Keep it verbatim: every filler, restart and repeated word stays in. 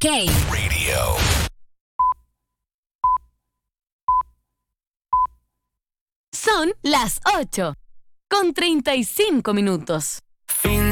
K Radio. Son las ocho con treinta y cinco minutos. Fin